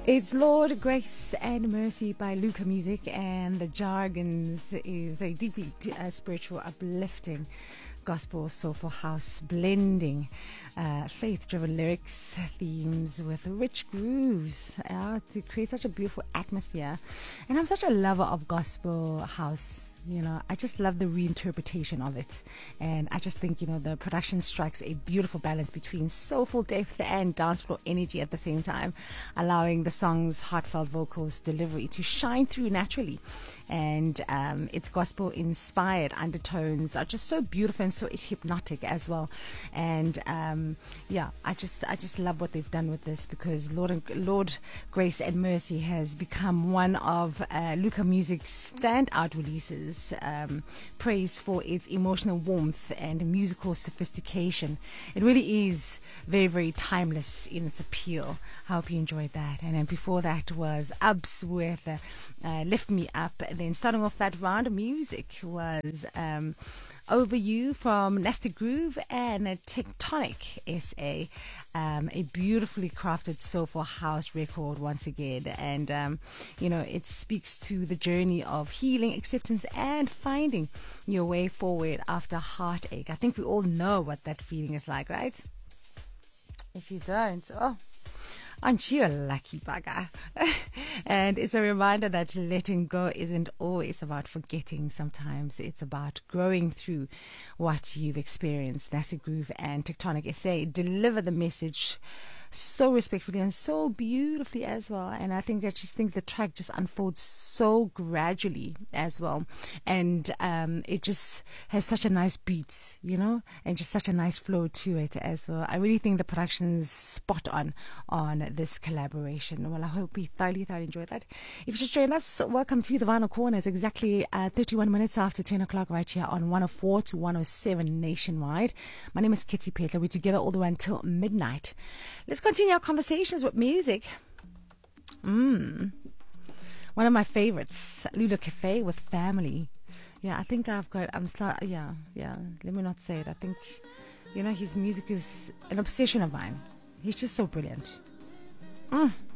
It's Lord, Grace and Mercy by Luca Music, and the Jargons is a deeply spiritual, uplifting gospel soulful house blending faith-driven lyrics, themes with rich grooves to create such a beautiful atmosphere. And I'm such a lover of gospel house. You know, I just love the reinterpretation of it. And I just think, the production strikes a beautiful balance between soulful depth and dance floor energy at the same time, allowing the song's heartfelt vocals delivery to shine through naturally. And its gospel inspired undertones are just so beautiful and so hypnotic as well. And I just love what they've done with this, because Lord, Grace and Mercy has become one of Luca Music's standout releases, praised for its emotional warmth and musical sophistication. It really is very, very timeless in its appeal. I hope you enjoyed that. And then before that was Ubs with Lift Me Up. And then starting off that round of music was Over You from Nasty Groove and Tectonic SA. A beautifully crafted soulful house record once again. And, it speaks to the journey of healing, acceptance, and finding your way forward after heartache. I think we all know what that feeling is like, right? If you don't, aren't you a lucky bugger? And it's a reminder that letting go isn't always about forgetting. Sometimes it's about growing through what you've experienced. Nasty Groove and Tectonic SA deliver the message so respectfully and so beautifully as well. And I think the track just unfolds so gradually as well. And it just has such a nice beat, and just such a nice flow to it as well. I really think the production's spot on this collaboration. Well, I hope you thoroughly enjoyed that. If you just joined us, welcome to the Vinyl Corner. It's exactly 31 minutes after 10 o'clock right here on 104 to 107 nationwide. My name is Kitty Petler. We're together all the way until midnight. Let's continue our conversations with music. One of my favorites, Lula Cafe with Family. Yeah, I think let me not say it. I think, his music is an obsession of mine. He's just so brilliant.